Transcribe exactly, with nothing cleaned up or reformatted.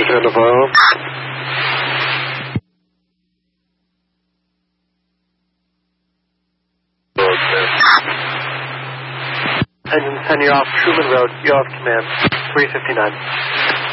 Return to file. Engine ten, you're off Truman Road. You're off command. three fifty-nine.